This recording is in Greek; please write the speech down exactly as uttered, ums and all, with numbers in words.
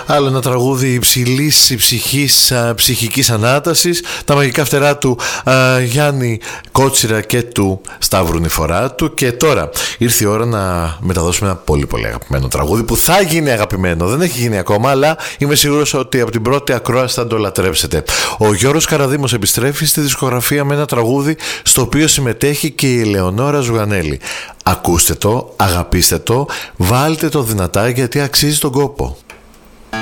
Άλλο ένα τραγούδι υψηλής ψυχής, ψυχικής ανάτασης, τα μαγικά φτερά του α, Γιάννη Κότσιρα και του Σταύρου Νηφορά του. Και τώρα ήρθε η ώρα να μεταδώσουμε ένα πολύ πολύ αγαπημένο τραγούδι που θα γίνει αγαπημένο, δεν έχει γίνει ακόμα, αλλά είμαι σίγουρος ότι από την πρώτη ακρόαση θα το λατρέψετε. Ο Γιώργος Καραδήμος επιστρέφει στη δισκογραφία με ένα τραγούδι στο οποίο συμμετέχει και η Ελεονόρα Ζουγανέλη. Ακούστε το, αγαπήστε το, βάλτε το δυνατά γιατί αξίζει τον κόπο.